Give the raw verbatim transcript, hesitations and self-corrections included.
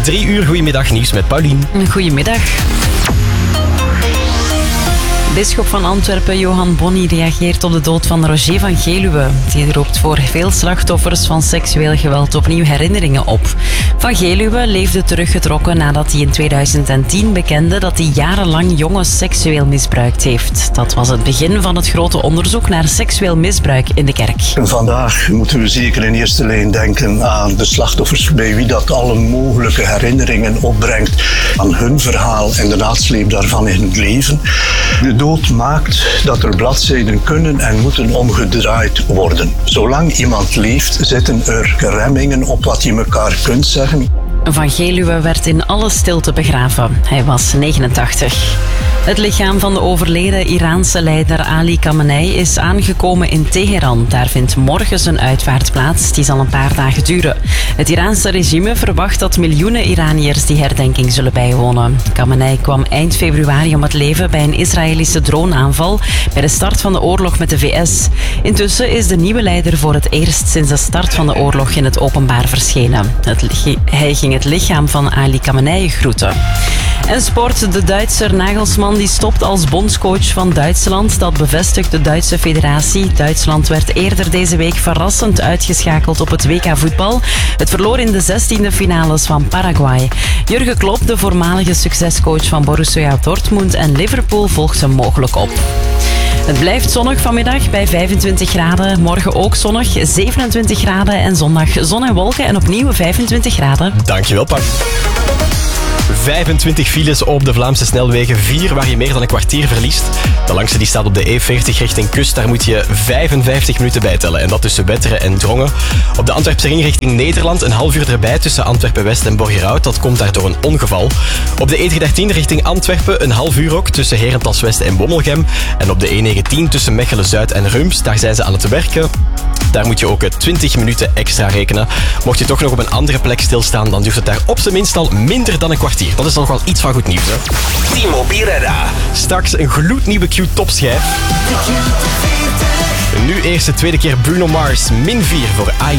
drie uur. Goedemiddag, nieuws met Paulien. Goedemiddag. Bisschop van Antwerpen, Johan Bonny, reageert op de dood van Roger van Geluwe. Die roept voor veel slachtoffers van seksueel geweld opnieuw herinneringen op. Van Geluwe leefde teruggetrokken nadat hij in tweeduizend tien bekende dat hij jarenlang jongens seksueel misbruikt heeft. Dat was het begin van het grote onderzoek naar seksueel misbruik in de kerk. Vandaag moeten we zeker in eerste lijn denken aan de slachtoffers bij wie dat alle mogelijke herinneringen opbrengt aan hun verhaal en de nasleep daarvan in het leven. De dood maakt dat er bladzijden kunnen en moeten omgedraaid worden. Zolang iemand leeft, zitten er remmingen op wat je elkaar kunt zeggen. Van Geluwe werd in alle stilte begraven. Hij was negenentachtig. Het lichaam van de overleden Iraanse leider Ali Khamenei is aangekomen in Teheran. Daar vindt morgen zijn uitvaart plaats. Die zal een paar dagen duren. Het Iraanse regime verwacht dat miljoenen Iraniërs die herdenking zullen bijwonen. Khamenei kwam eind februari om het leven bij een Israëlische droneaanval bij de start van de oorlog met de V S. Intussen is de nieuwe leider voor het eerst sinds de start van de oorlog in het openbaar verschenen. Het, hij ging het lichaam van Ali Khamenei groeten. En sport, de Duitser Nagelsman die stopt als bondscoach van Duitsland. Dat bevestigt de Duitse federatie. Duitsland werd eerder deze week verrassend uitgeschakeld op het W K voetbal. Het verloor in de zestiende finales van Paraguay. Jurgen Klopp, de voormalige succescoach van Borussia Dortmund en Liverpool, volgt hem mogelijk op. Het blijft zonnig vanmiddag bij vijfentwintig graden. Morgen ook zonnig, zevenentwintig graden en zondag zon en wolken en opnieuw vijfentwintig graden. Dankjewel, Pak. vijfentwintig files op de Vlaamse snelwegen, vier waar je meer dan een kwartier verliest. De langste die staat op de E veertig richting Kust, daar moet je vijfenvijftig minuten bij tellen. En dat tussen Wetteren en Drongen. Op de Antwerpse ring richting Nederland een half uur erbij tussen Antwerpen-West en Borgerhout. Dat komt daar door een ongeval. Op de E driehonderddertien richting Antwerpen een half uur ook tussen Herentals-West en Wommelgem. En op de E negentien tussen Mechelen-Zuid en Rumst, daar zijn ze aan het werken. Daar moet je ook twintig minuten extra rekenen. Mocht je toch nog op een andere plek stilstaan, dan duurt het daar op zijn minst al minder dan een kwartier. Dat is nog wel iets van goed nieuws, hè? Timo Birera. Straks een gloednieuwe Q-topschijf. Nu eerst de tweede keer Bruno Mars, min vier voor I.